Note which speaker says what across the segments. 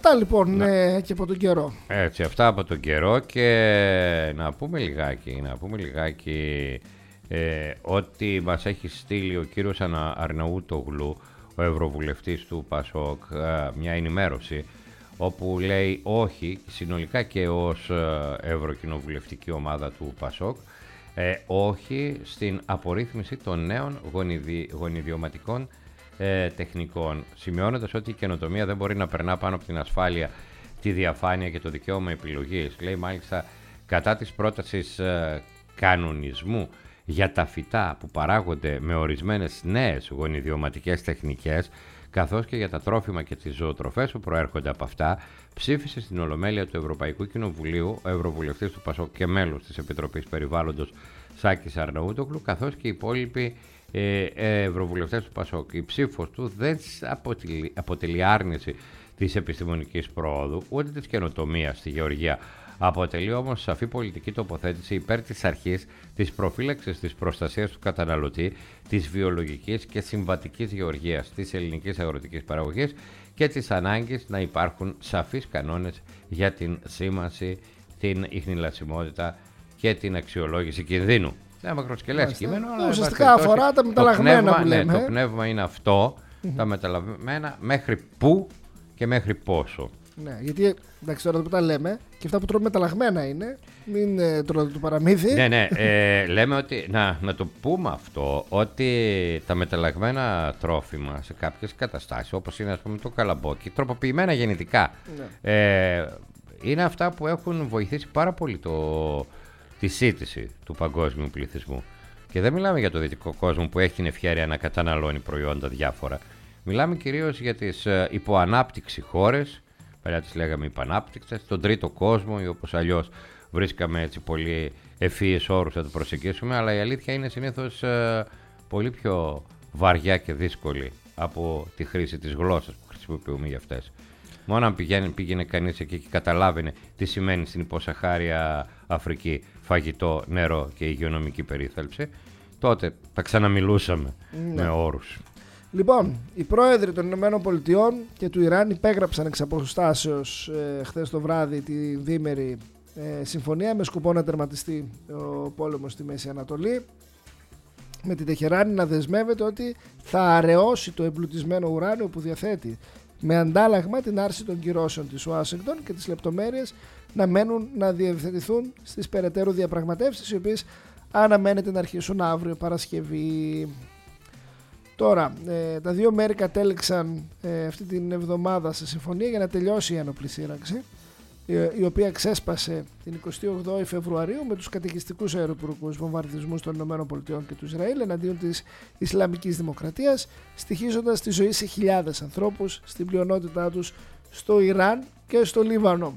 Speaker 1: Αυτά λοιπόν και από τον καιρό.
Speaker 2: Έτσι, αυτά από τον καιρό. Και να πούμε λιγάκι ότι μας έχει στείλει ο κύριος Αρναούτογλου, ο ευρωβουλευτής του ΠΑΣΟΚ, μια ενημέρωση όπου λέει όχι, συνολικά και ως ευρωκοινοβουλευτική ομάδα του ΠΑΣΟΚ, όχι στην απορρίθμιση των νέων γονιδιωματικών τεχνικών, σημειώνοντας ότι η καινοτομία δεν μπορεί να περνά πάνω από την ασφάλεια, τη διαφάνεια και το δικαίωμα επιλογής. Λέει μάλιστα κατά της πρότασης κανονισμού για τα φυτά που παράγονται με ορισμένες νέες γονιδιωματικές τεχνικές, καθώς και για τα τρόφιμα και τις ζωοτροφές που προέρχονται από αυτά, ψήφισε στην Ολομέλεια του Ευρωπαϊκού Κοινοβουλίου ο ευρωβουλευτής του ΠΑΣΟΚ και μέλος της Επιτροπής Περιβάλλοντος Σάκης Αρναούτογλου, καθώς και οι υπόλοιποι ευρωβουλευτές του ΠΑΣΟΚ. Η ψήφος του δεν αποτελεί άρνηση της επιστημονικής πρόοδου ούτε της καινοτομίας στη γεωργία. Αποτελεί όμως σαφή πολιτική τοποθέτηση υπέρ της αρχής της προφύλαξης της προστασίας του καταναλωτή, της βιολογικής και συμβατικής γεωργίας, της ελληνικής αγροτικής παραγωγής και της ανάγκης να υπάρχουν σαφείς κανόνες για την σήμανση, την ιχνηλασιμότητα και την αξιολόγηση κινδύνου. Είναι μακροσκελές κείμενο, αλλά
Speaker 1: ουσιαστικά αφορά τα μεταλλαγμένα που λέμε.
Speaker 2: Το πνεύμα είναι αυτό, τα μεταλλαγμένα μέχρι πού και μέχρι πόσο.
Speaker 1: Ναι, γιατί εντάξει, τώρα τα λέμε και αυτά που τρώμε μεταλλαγμένα είναι. Μην τρώτε το παραμύθι.
Speaker 2: Ναι, λέμε ότι. Να το πούμε αυτό, ότι τα μεταλλαγμένα τρόφιμα σε κάποιες καταστάσεις, όπως είναι ας πούμε το καλαμπόκι, τροποποιημένα γεννητικά, είναι αυτά που έχουν βοηθήσει πάρα πολύ τη σύντηση του παγκόσμιου πληθυσμού. Και δεν μιλάμε για το δυτικό κόσμο που έχει την ευχέρεια να καταναλώνει προϊόντα διάφορα. Μιλάμε κυρίως για τις υποανάπτυξη χώρες. Παλιά τις λέγαμε υπανάπτυκτες, τον τρίτο κόσμο ή όπως αλλιώς βρίσκαμε έτσι πολύ ευφύες όρους να το προσεγγίσουμε, αλλά η αλήθεια είναι συνήθως πολύ πιο βαριά και δύσκολη από τη χρήση της γλώσσας που χρησιμοποιούμε για αυτές. Μόνο αν πήγαινε κανείς εκεί και καταλάβαινε τι σημαίνει στην υποσαχάρια Αφρική φαγητό, νερό και υγειονομική περίθαλψη, τότε θα ξαναμιλούσαμε με όρους.
Speaker 1: Λοιπόν, οι πρόεδροι των Ηνωμένων Πολιτειών και του Ιράν υπέγραψαν εξ αποστάσεως χθες το βράδυ τη διήμερη συμφωνία με σκοπό να τερματιστεί ο πόλεμος στη Μέση Ανατολή, με την Τεχεράνη να δεσμεύεται ότι θα αραιώσει το εμπλουτισμένο ουράνιο που διαθέτει, με αντάλλαγμα την άρση των κυρώσεων της Ουάσιγκτον και τις λεπτομέρειες να μένουν να διευθετηθούν στις περαιτέρω διαπραγματεύσεις, οι οποίες αναμένεται να αρχίσουν αύριο Παρασκευή. Τώρα, τα δύο μέρη κατέληξαν αυτή την εβδομάδα σε συμφωνία για να τελειώσει η ένοπλη σύραξη, η οποία ξέσπασε την 28η Φεβρουαρίου με τους καταιγιστικούς αεροπορικούς βομβαρδισμούς των ΗΠΑ και του Ισραήλ εναντίον της Ισλαμικής Δημοκρατίας, στοιχίζοντας τη ζωή σε χιλιάδες ανθρώπους, στην πλειονότητά τους στο Ιράν και στο Λίβανο.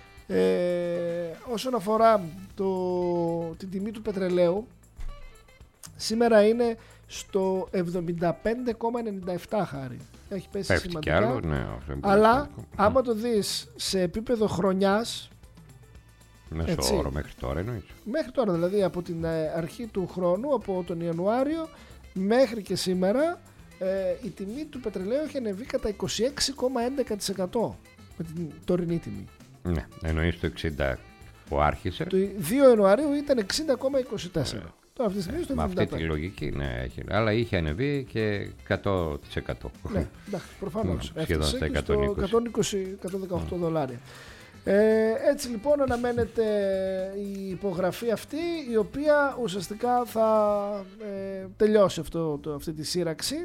Speaker 1: Όσον αφορά την τιμή του πετρελαίου, σήμερα είναι στο 75,97 χάρη. Έχει πέσει
Speaker 2: πέφτει
Speaker 1: σημαντικά.
Speaker 2: Κι άλλο, ναι,
Speaker 1: αλλά άμα το δεις σε επίπεδο χρονιάς,
Speaker 2: μέσο όρο μέχρι τώρα εννοείς.
Speaker 1: Μέχρι τώρα δηλαδή από την αρχή του χρόνου, από τον Ιανουάριο μέχρι και σήμερα, η τιμή του πετρελαίου έχει ανεβεί κατά 26,11% με την τωρινή τιμή.
Speaker 2: Ναι, εννοείς το 60 που άρχισε.
Speaker 1: Το 2 Ιανουαρίου ήταν 60,24%. Τώρα αυτή τη στιγμή στο 75%.
Speaker 2: Με αυτή τη λογική, ναι, έχει, αλλά είχε ανεβεί και 100%.
Speaker 1: Ναι, εντάξει, προφανώς.
Speaker 2: Σχεδόν στα
Speaker 1: 118 δολάρια. Έτσι λοιπόν αναμένεται η υπογραφή αυτή, η οποία ουσιαστικά θα τελειώσει αυτή τη σύραξη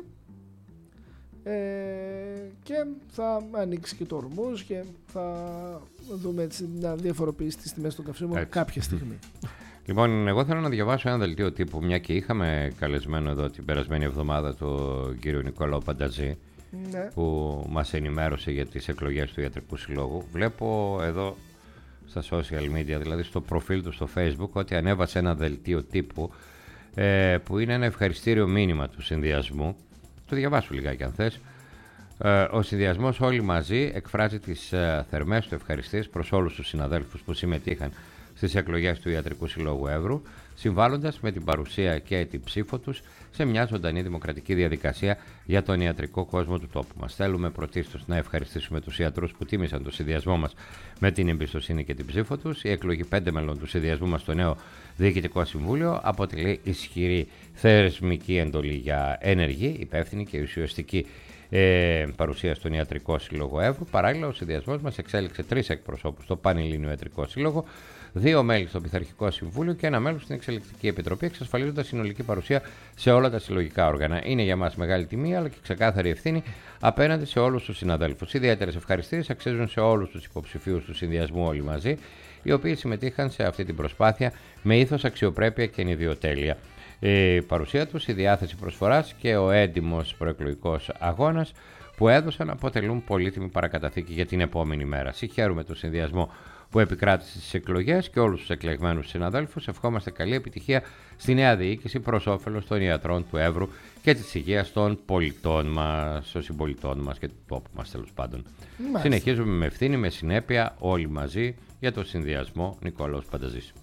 Speaker 1: και θα ανοίξει και το ορμούς και θα δούμε έτσι να διαφοροποιήσει τις τιμές των καυσίμων κάποια στιγμή.
Speaker 2: Λοιπόν, εγώ θέλω να διαβάσω ένα δελτίο τύπου, μια και είχαμε καλεσμένο εδώ την περασμένη εβδομάδα τον κύριο Νικόλαο Πανταζή,
Speaker 1: ναι,
Speaker 2: που μας ενημέρωσε για τις εκλογές του Ιατρικού Συλλόγου. Βλέπω εδώ στα social media, δηλαδή στο προφίλ του στο Facebook, ότι ανέβασε ένα δελτίο τύπου που είναι ένα ευχαριστήριο μήνυμα του συνδυασμού. Το διαβάσω λιγάκι αν θες. Ο συνδυασμός όλοι μαζί εκφράζει τις θερμές του ευχαριστίες προς όλους τους συναδέλφους που συμμετείχαν στις εκλογές του Ιατρικού Συλλόγου Εύρου, συμβάλλοντας με την παρουσία και την ψήφο τους σε μια ζωντανή δημοκρατική διαδικασία για τον ιατρικό κόσμο του τόπου μας. Θέλουμε πρωτίστως να ευχαριστήσουμε τους ιατρούς που τίμησαν το συνδυασμό μας με την εμπιστοσύνη και την ψήφο τους. Η εκλογή 5 μελών του συνδυασμού μας στο νέο Διοικητικό Συμβούλιο αποτελεί ισχυρή θεσμική εντολή για ενεργή, υπεύθυνη και ουσιαστική παρουσία στον Ιατρικό Σύλλογο Εύρου. Παράλληλα, ο συνδυασμός μας εξέλιξε 3 εκπροσώπους στο Πανελλήνιο Ιατρικό Σύλλογο, 2 μέλη στο Πειθαρχικό Συμβούλιο και 1 μέλος στην Εξελικτική Επιτροπή, εξασφαλίζοντας συνολική παρουσία σε όλα τα συλλογικά όργανα. Είναι για μας μεγάλη τιμή, αλλά και ξεκάθαρη ευθύνη απέναντι σε όλους τους συναδέλφους. Ιδιαίτερες ευχαριστίες αξίζουν σε όλους τους υποψηφίους του συνδυασμού όλοι μαζί, οι οποίοι συμμετείχαν σε αυτή την προσπάθεια με ήθος, αξιοπρέπεια και ιδιοτέλεια. Η παρουσία τους, η διάθεση προσφοράς και ο έντιμος προεκλογικός αγώνας που έδωσαν αποτελούν πολύτιμη παρακαταθήκη για την επόμενη μέρα. Συγχαίρουμε τον συνδυασμό που επικράτησε στις εκλογές και όλους τους εκλεγμένους συναδέλφους. Ευχόμαστε καλή επιτυχία στη νέα διοίκηση προς όφελος των ιατρών του Εύρου και της υγείας των πολιτών μας, των συμπολιτών μας και του τόπου μας, τέλος πάντων. Μάλιστα. Συνεχίζουμε με ευθύνη, με συνέπεια, όλοι μαζί για το συνδυασμό Νικόλαος Πανταζής.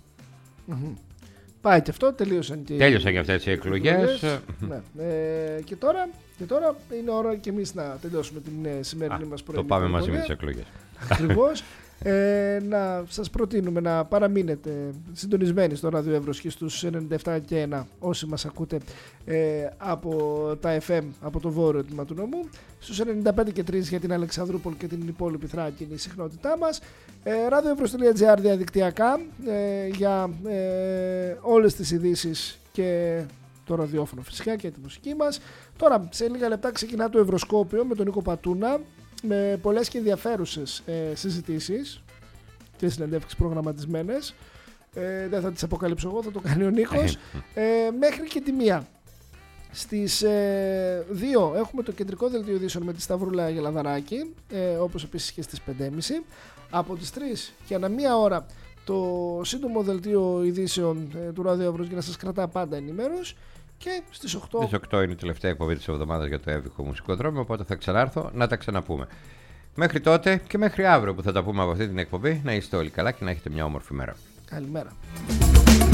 Speaker 1: Πάει και αυτό, τελείωσαν
Speaker 2: και αυτές οι εκλογές.
Speaker 1: Ναι. Και τώρα είναι ώρα και εμείς να τελειώσουμε την σημερινή μας πρωινή.
Speaker 2: Το πάμε μαζί με τις εκλογές.
Speaker 1: Ακριβώς. Να σας προτείνουμε να παραμείνετε συντονισμένοι στο Ράδιο Εύρος και στους 97 και 1 όσοι μας ακούτε από τα FM από το βόρειο τμήμα του νομού, στους 95 και 3 για την Αλεξανδρούπολη και την υπόλοιπη Θράκη είναι η συχνότητά μας, radioevros.gr διαδικτυακά για όλες τις ειδήσεις και το ραδιόφωνο φυσικά και τη μουσική μας. Τώρα σε λίγα λεπτά ξεκινά το Ευρωσκόπιο με τον Νίκο Πατούνα, με πολλές και ενδιαφέρουσες συζητήσεις και συνεντεύξεις προγραμματισμένες. Δεν θα τις αποκαλύψω εγώ, θα το κάνει ο Νίκος. Μέχρι και τη 1. Στις 2 έχουμε το κεντρικό δελτίο ειδήσεων με τη Σταυρούλα Γελαδαράκη, όπως επίσης και στις 5.30. Από τις 3 και ανά μία ώρα το σύντομο δελτίο ειδήσεων του Ράδιο Εύρος για να σας κρατά πάντα ενημέρους. Και στις 8.
Speaker 2: Στις 8 είναι η τελευταία εκπομπή της εβδομάδας για το Εύβουχο Μουσικοδρόμιο, οπότε θα ξανάρθω να τα ξαναπούμε. Μέχρι τότε και μέχρι αύριο που θα τα πούμε από αυτή την εκπομπή, να είστε όλοι καλά και να έχετε μια όμορφη μέρα.
Speaker 1: Καλημέρα.